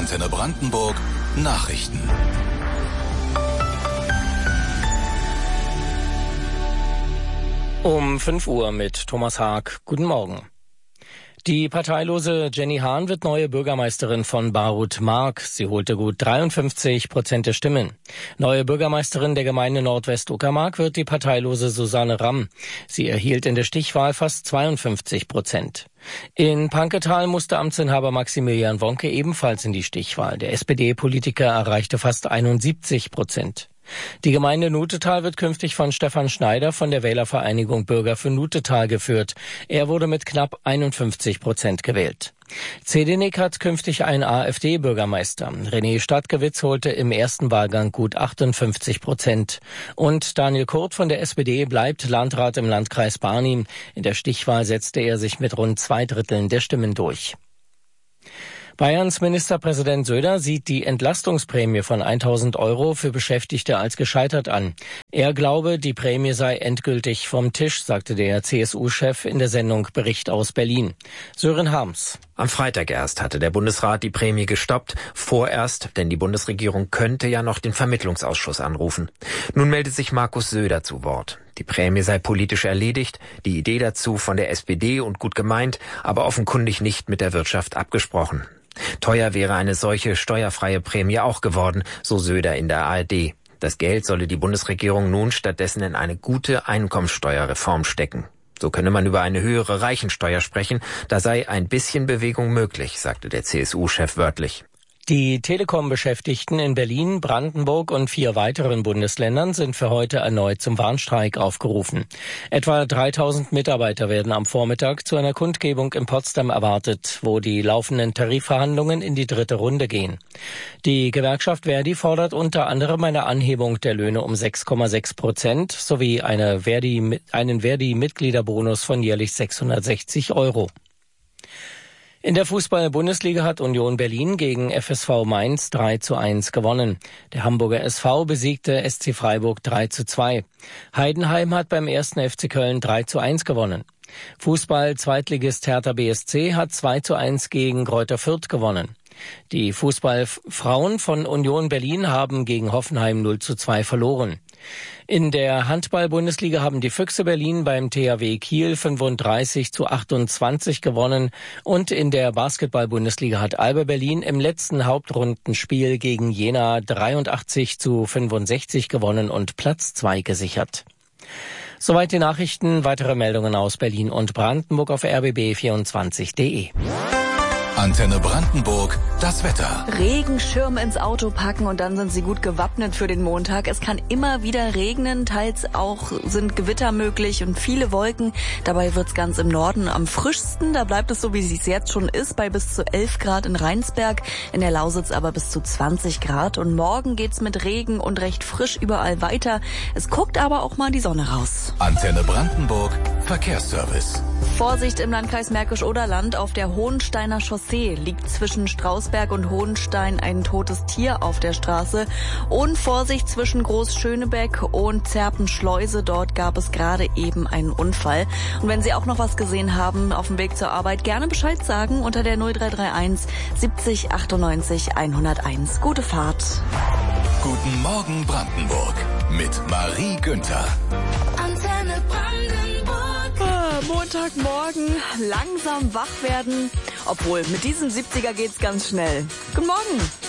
Antenne Brandenburg Nachrichten. Um 5 Uhr mit Thomas Haag. Guten Morgen. Die parteilose Jenny Hahn wird neue Bürgermeisterin von Barut-Mark. Sie holte gut 53% der Stimmen. Neue Bürgermeisterin der Gemeinde Nordwest-Uckermark wird die parteilose Susanne Ramm. Sie erhielt in der Stichwahl fast 52%. In Panketal musste Amtsinhaber Maximilian Wonke ebenfalls in die Stichwahl. Der SPD-Politiker erreichte fast 71%. Die Gemeinde Nutetal wird künftig von Stefan Schneider von der Wählervereinigung Bürger für Nutetal geführt. Er wurde mit knapp 51% gewählt. Zedinek hat künftig einen AfD-Bürgermeister. René Stadtgewitz holte im ersten Wahlgang gut 58%. Und Daniel Kurt von der SPD bleibt Landrat im Landkreis Barnim. In der Stichwahl setzte er sich mit rund 2/3 der Stimmen durch. Bayerns Ministerpräsident Söder sieht die Entlastungsprämie von 1.000 € für Beschäftigte als gescheitert an. Er glaube, die Prämie sei endgültig vom Tisch, sagte der CSU-Chef in der Sendung Bericht aus Berlin. Sören Harms. Am Freitag erst hatte der Bundesrat die Prämie gestoppt. Vorerst, denn die Bundesregierung könnte ja noch den Vermittlungsausschuss anrufen. Nun meldet sich Markus Söder zu Wort. Die Prämie sei politisch erledigt, die Idee dazu von der SPD und gut gemeint, aber offenkundig nicht mit der Wirtschaft abgesprochen. Teuer wäre eine solche steuerfreie Prämie auch geworden, so Söder in der ARD. Das Geld solle die Bundesregierung nun stattdessen in eine gute Einkommensteuerreform stecken. So könne man über eine höhere Reichensteuer sprechen, da sei ein bisschen Bewegung möglich, sagte der CSU-Chef wörtlich. Die Telekom-Beschäftigten in Berlin, Brandenburg und 4 weiteren Bundesländern sind für heute erneut zum Warnstreik aufgerufen. Etwa 3.000 Mitarbeiter werden am Vormittag zu einer Kundgebung in Potsdam erwartet, wo die laufenden Tarifverhandlungen in die 3. Runde gehen. Die Gewerkschaft Verdi fordert unter anderem eine Anhebung der Löhne um 6,6% sowie einen Verdi-Mitgliederbonus von jährlich 660 €. In der Fußball-Bundesliga hat Union Berlin gegen FSV Mainz 3:1 gewonnen. Der Hamburger SV besiegte SC Freiburg 3:2. Heidenheim hat beim 1. FC Köln 3:1 gewonnen. Fußball-Zweitligist Hertha BSC hat 2:1 gegen Greuther Fürth gewonnen. Die Fußballfrauen von Union Berlin haben gegen Hoffenheim 0:2 verloren. In der Handball-Bundesliga haben die Füchse Berlin beim THW Kiel 35:28 gewonnen und in der Basketball-Bundesliga hat Alba Berlin im letzten Hauptrundenspiel gegen Jena 83:65 gewonnen und Platz 2 gesichert. Soweit die Nachrichten. Weitere Meldungen aus Berlin und Brandenburg auf rbb24.de. Antenne Brandenburg, das Wetter. Regenschirm ins Auto packen und dann sind Sie gut gewappnet für den Montag. Es kann immer wieder regnen, teils auch sind Gewitter möglich und viele Wolken. Dabei wird's ganz im Norden am frischsten. Da bleibt es so, wie es jetzt schon ist, bei bis zu 11 Grad in Rheinsberg, in der Lausitz aber bis zu 20 Grad. Und morgen geht's mit Regen und recht frisch überall weiter. Es guckt aber auch mal die Sonne raus. Antenne Brandenburg, Verkehrsservice. Vorsicht im Landkreis Märkisch-Oderland. Auf der Hohensteiner Chaussee liegt zwischen Strausberg und Hohenstein ein totes Tier auf der Straße. Und Vorsicht zwischen Großschönebeck und Zerpenschleuse. Dort gab es gerade eben einen Unfall. Und wenn Sie auch noch was gesehen haben auf dem Weg zur Arbeit, gerne Bescheid sagen unter der 0331 70 98 101. Gute Fahrt. Guten Morgen Brandenburg mit Marie Günther. Antenne Brandenburg. Montagmorgen, langsam wach werden. Obwohl, mit diesem 70er geht's ganz schnell. Guten Morgen.